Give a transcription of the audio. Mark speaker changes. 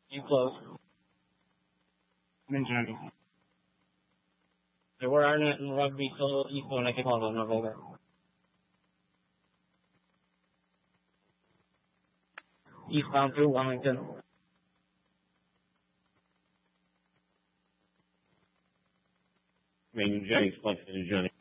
Speaker 1: You close. I'm in Journey. There were Arnett and Rugby still equal and I can call them over. Eastbound through Wellington.
Speaker 2: Main Journey, Journey.